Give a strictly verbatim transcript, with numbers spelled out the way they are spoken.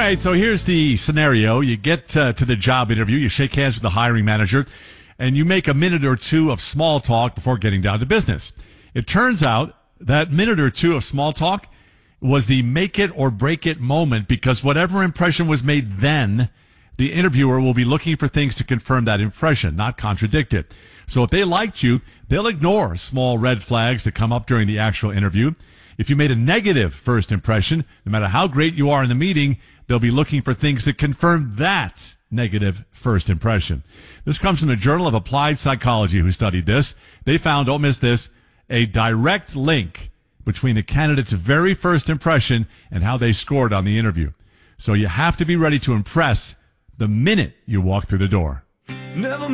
right, so here's the scenario. You get uh, to the job interview, you shake hands with the hiring manager, and you make a minute or two of small talk before getting down to business. It turns out that minute or two of small talk was the make it or break it moment, because whatever impression was made then, the interviewer will be looking for things to confirm that impression, not contradict it. So if they liked you, they'll ignore small red flags that come up during the actual interview. If you made a negative first impression, no matter how great you are in the meeting, they'll be looking for things that confirm that negative first impression. This comes from the Journal of Applied Psychology, who studied this. They found, don't miss this, a direct link between a candidate's very first impression and how they scored on the interview. So you have to be ready to impress the minute you walk through the door. Never